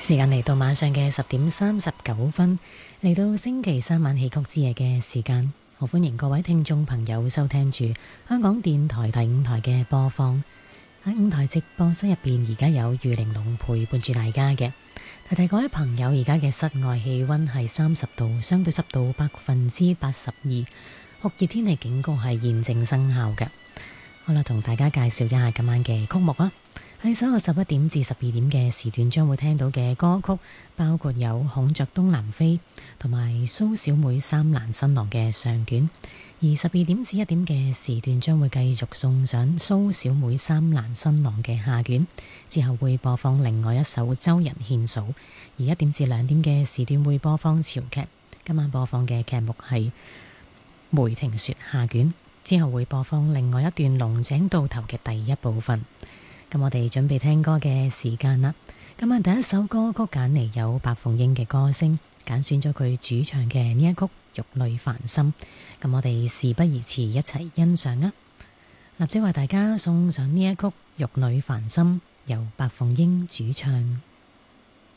時間嚟到晚上嘅10:39，嚟到星期三晚戲曲之夜嘅時間，好歡迎各位聽眾朋友收聽住香港電台第5台嘅播放。喺5台直播室入邊，而家有余玲瓏陪伴住大家嘅。提提各位朋友，而家嘅室外氣溫係30度，相對濕度82%，酷熱天氣警告係現正生效嘅。好啦，同大家介紹一下今晚嘅曲目啊。喺稍後11點至12點嘅時段，將會聽到嘅歌曲包括有《孔雀東南飛》同埋蘇小妹三蘭新郎嘅上卷。而12點至1點嘅時段，將會繼續送上蘇小妹三蘭新郎嘅下卷，之後會播放另外一首周人獻數。而1點至2點嘅時段會播放潮劇，今晚播放嘅劇目係梅亭說下卷，之後會播放另外一段龍井渡頭嘅第一部分。咁我哋準備聽歌嘅時間啦。今晚第一首歌曲揀嚟有白鳳英嘅歌聲，揀選咗佢主唱嘅呢一曲《玉女凡心》。咁我哋事不宜遲，一齊欣賞啊！立即為大家送上呢一曲《玉女凡心》，由白鳳英主唱。